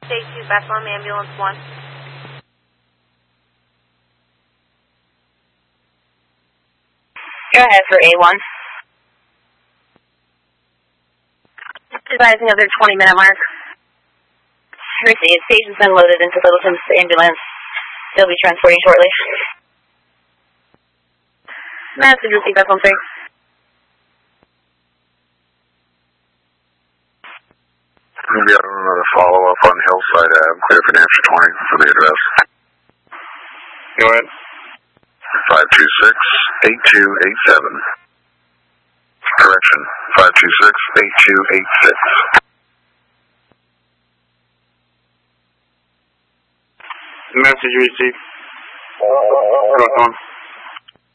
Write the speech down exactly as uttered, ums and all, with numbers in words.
State two, Bethlehem Ambulance one. Go ahead for A one. Advising of their twenty minute mark. Received. Patient's been loaded into Littleton's ambulance. They'll be transporting shortly. Message received, Bethlehem three. We got another follow-up on Hillside Ave, clear for Hampshire twenty for the address. Go ahead. five two six, eight two eight seven. Correction, five two six, eight two eight six. Message received. Rock on.